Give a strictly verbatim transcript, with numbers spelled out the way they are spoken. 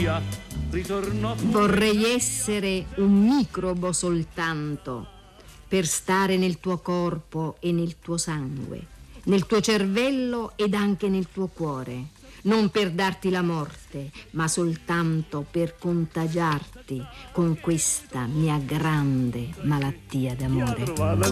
buia ritornò. Vorrei essere un microbo soltanto per stare nel tuo corpo e nel tuo sangue, nel tuo cervello ed anche nel tuo cuore, non per darti la morte, ma soltanto per contagiarti con questa mia grande malattia d'amore.